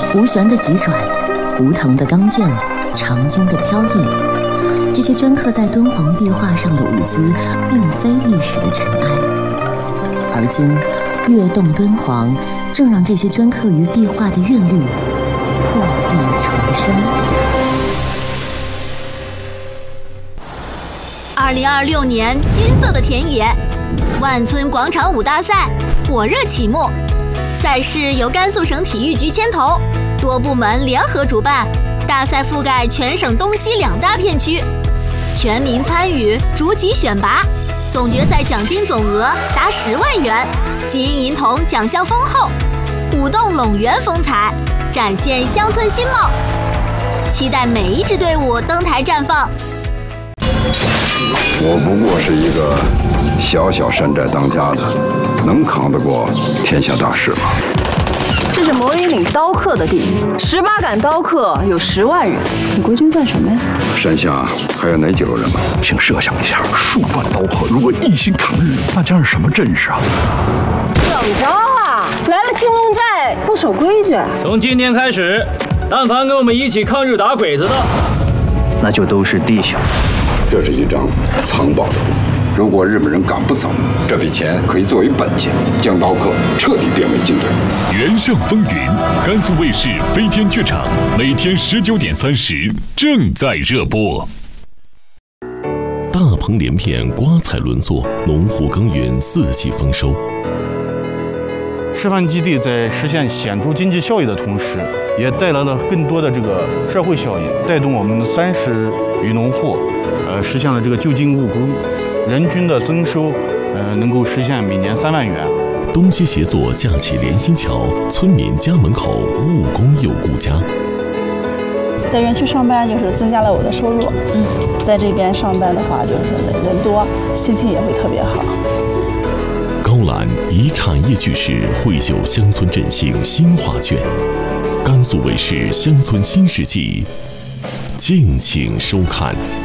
胡旋的急转，胡腾的刚健，长经的飘逸，这些镌刻在敦煌壁画上的舞姿，并非历史的尘埃。而今跃动敦煌，正让这些镌刻于壁画的韵律破壁重生。 2026年金色的田野，万村广场舞大赛火热启幕。赛事由甘肃省体育局牵头，多部门联合主办，大赛覆盖全省东西2大片区，全民参与，逐级选拔，总决赛奖金总额达10万元，金银铜奖项丰厚，舞动陇原风采，展现乡村新貌。期待每一支队伍登台绽放。 我不过是一个小小山寨当家的，能扛得过天下大事吗？ 这是魔云岭刀客的地，18杆刀客有10万人，你国军算什么呀？ 山下还有哪几路人马？ 请设想一下，数万刀客如果一心抗日，那将是什么阵势啊？ 怎么着啊？来了青龙寨不守规矩？ 从今天开始，但凡跟我们一起抗日打鬼子的，那就都是弟兄。 这是一张藏宝图，如果日本人赶不走，这笔钱可以作为本钱，将刀客彻底变为禁队。 原上风云，甘肃卫视飞天剧场，每天19点30正在热播。 大棚连片，瓜彩轮作，农户耕耘，4季丰收。 示范基地在实现显著经济效益的同时，也带来了更多的这个社会效益，带动我们30余农户，实现了这个就近务工，人均的增收，能够实现每年3万元。 东西协作架起连心桥，村民家门口务工又顾家。 在园区上班就是增加了我的收入，在这边上班的话就是人多，心情也会特别好。 高览以产业叙事绘就乡村振兴新画卷，甘肃卫视乡村新世纪，敬请收看。